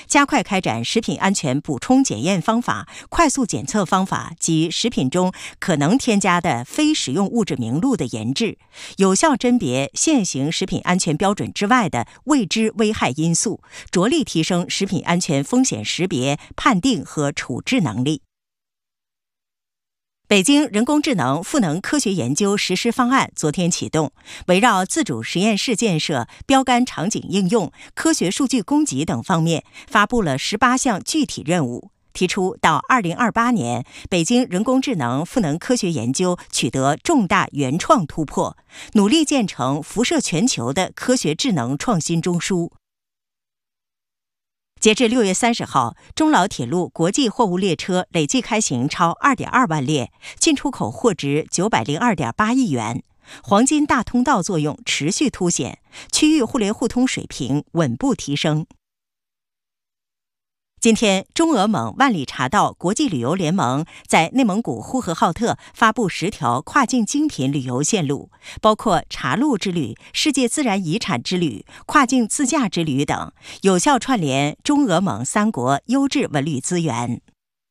加快开展食品安全补充检验方法、快速检测方法及食品中可能添加的非食用物质名录的研制，有效甄别现行食品安全标准之外的未知危害因素，着力提升食品安全风险识别、判定和处置能力。北京人工智能赋能科学研究实施方案昨天启动，围绕自主实验室建设、标杆场景应用、科学数据供给等方面，发布了18项具体任务，提出到2028年，北京人工智能赋能科学研究取得重大原创突破，努力建成辐射全球的科学智能创新中枢。截至6月30号，中老铁路国际货物列车累计开行超2.2万列，进出口货值902.8亿元，黄金大通道作用持续凸显，区域互联互通水平稳步提升。今天，中俄蒙万里茶道国际旅游联盟在内蒙古呼和浩特发布10条跨境精品旅游线路，包括茶路之旅、世界自然遗产之旅、跨境自驾之旅等，有效串联中俄蒙3国优质文旅资源。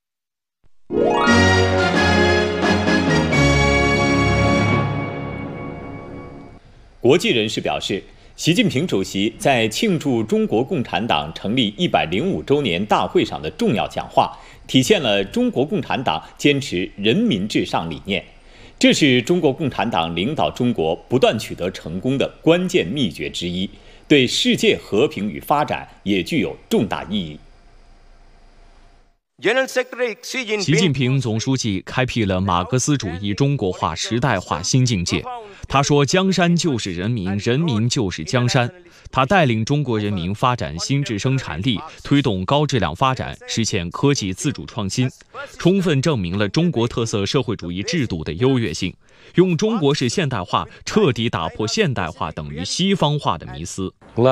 国际人士表示，习近平主席在庆祝中国共产党成立105周年大会上的重要讲话，体现了中国共产党坚持人民至上理念，这是中国共产党领导中国不断取得成功的关键秘诀之一，对世界和平与发展也具有重大意义。 习近平总书记开辟了马克思主义中国化时代化新境界。他说：“江山就是人民，人民就是江山。”他带领中国人民发展新质生产力，推动高质量发展，实现科技自主创新，充分证明了中国特色社会主义制度的优越性，用中国式现代化彻底打破现代化等于西方化的迷思。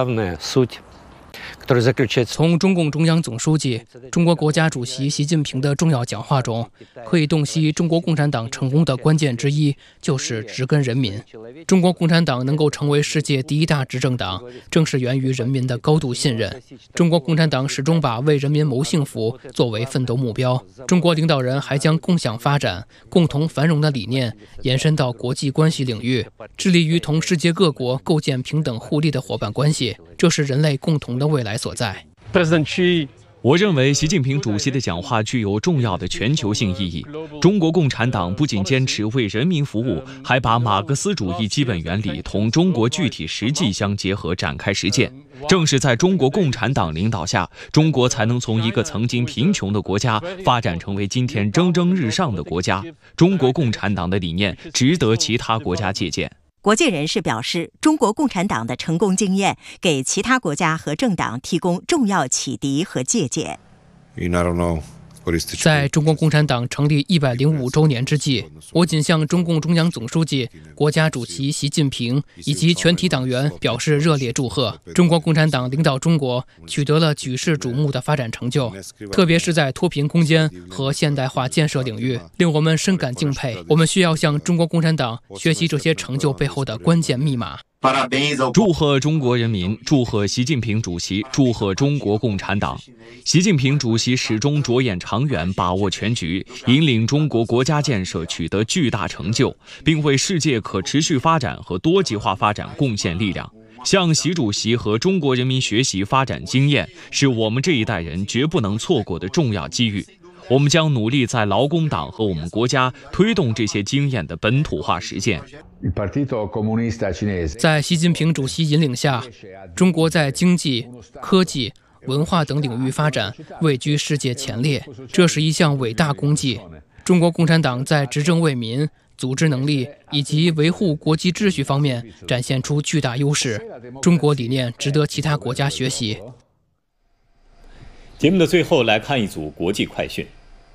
从中共中央总书记、中国国家主席习近平的重要讲话中，可以洞悉中国共产党成功的关键之一就是植根人民。中国共产党能够成为世界第1大执政党，正是源于人民的高度信任。中国共产党始终把为人民谋幸福作为奋斗目标。中国领导人还将共享发展、共同繁荣的理念延伸到国际关系领域，致力于同世界各国构建平等互利的伙伴关系，这是人类共同的未来所在。 我认为习近平主席的讲话具有重要的全球性意义。中国共产党不仅坚持为人民服务，还把马克思主义基本原理同中国具体实际相结合展开实践。正是在中国共产党领导下，中国才能从一个曾经贫穷的国家发展成为今天蒸蒸日上的国家。中国共产党的理念值得其他国家借鉴。 国际人士表示，中国共产党的成功经验给其他国家和政党提供重要启迪和借鉴。 在中国共产党成立105周年之际，我谨向中共中央总书记、国家主席习近平以及全体党员表示热烈祝贺。中国共产党领导中国取得了举世瞩目的发展成就，特别是在脱贫攻坚和现代化建设领域，令我们深感敬佩。我们需要向中国共产党学习这些成就背后的关键密码。 祝贺中国人民，祝贺习近平主席，祝贺中国共产党。习近平主席始终着眼长远，把握全局，引领中国国家建设取得巨大成就，并为世界可持续发展和多极化发展贡献力量。向习主席和中国人民学习发展经验，是我们这一代人绝不能错过的重要机遇。我们将努力在劳工党和我们国家推动这些经验的本土化实践。 在习近平主席引领下，中国在经济、科技、文化等领域发展位居世界前列，这是一项伟大功绩。中国共产党在执政为民、组织能力以及维护国际秩序方面展现出巨大优势，中国理念值得其他国家学习。 节目的最后，来看一组国际快讯。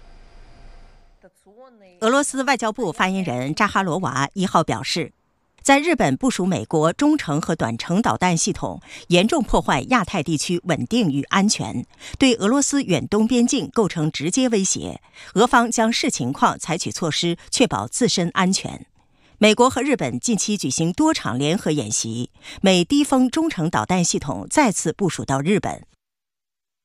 俄罗斯外交部发言人扎哈罗娃1号表示，在日本部署美国中程和短程导弹系统，严重破坏亚太地区稳定与安全，对俄罗斯远东边境构成直接威胁。俄方将视情况采取措施，确保自身安全。美国和日本近期举行多场联合演习，美低风中程导弹系统再次部署到日本。